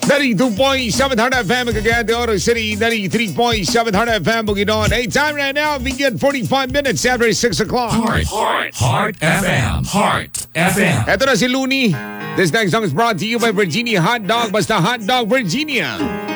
92.7 Heart FM, Cagayan de Oro City, 93.7 Heart FM, Bukidnon. Hey, time right now, begin 45 minutes after 6 o'clock. Heart FM. Heart FM. Eto na si Looney. This next song is brought to you by Virginia Hot Dog. Basta Hot Dog Virginia.